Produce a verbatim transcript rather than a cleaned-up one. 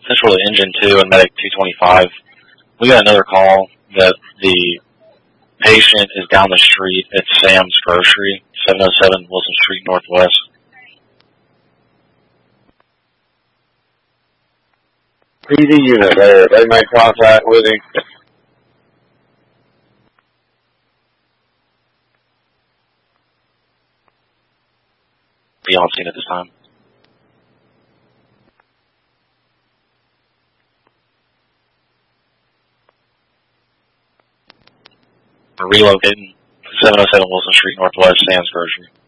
Central to Engine two and Medic two twenty-five. We got another call that the patient is down the street at Sam's Grocery, seven oh seven Wilson Street Northwest. P D unit there. They made contact with him. Be on scene at this time. We're relocating seven oh seven Wilson Street Northwest, Sam's Grocery.